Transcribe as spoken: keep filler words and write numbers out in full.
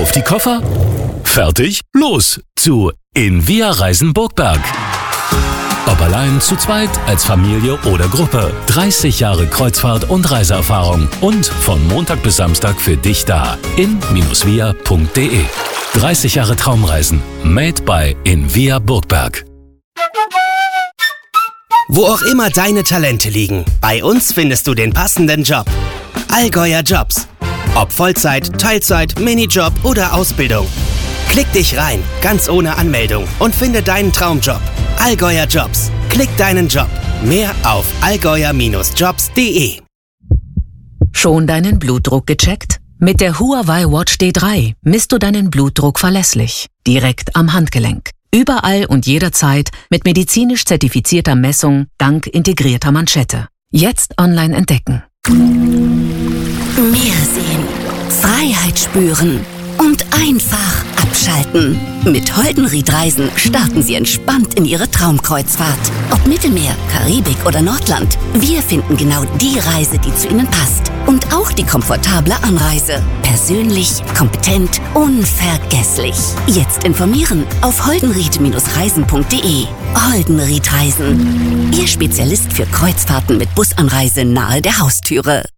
Auf die Koffer? Fertig? Los zu Invia Reisen Burgberg. Ob allein, zu zweit, als Familie oder Gruppe. dreißig Jahre Kreuzfahrt und Reiseerfahrung und von Montag bis Samstag für dich da. in via punkt de. dreißig Jahre Traumreisen. Made by Invia Burgberg. Wo auch immer deine Talente liegen, bei uns findest du den passenden Job. Allgäuer Jobs. Ob Vollzeit, Teilzeit, Minijob oder Ausbildung. Klick dich rein, ganz ohne Anmeldung und finde deinen Traumjob. Allgäuer Jobs. Klick deinen Job. Mehr auf allgäuer Bindestrich jobs punkt de. Schon deinen Blutdruck gecheckt? Mit der Huawei Watch D drei misst du deinen Blutdruck verlässlich. Direkt am Handgelenk. Überall und jederzeit mit medizinisch zertifizierter Messung dank integrierter Manschette. Jetzt online entdecken. Meer sehen, Freiheit spüren und einfach abschalten. Mit Holdenried Reisen starten Sie entspannt in Ihre Traumkreuzfahrt. Ob Mittelmeer, Karibik oder Nordland, wir finden genau die Reise, die zu Ihnen passt. Und auch die komfortable Anreise. Persönlich, kompetent, unvergesslich. Jetzt informieren auf holdenried Bindestrich reisen punkt de. Holdenried Reisen. Ihr Spezialist für Kreuzfahrten mit Busanreise nahe der Haustüre.